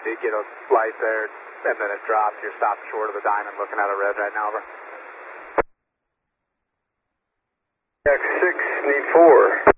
did get a light there, and then it dropped. You're stopped short of the diamond looking at a red right now, over. X6, need 4.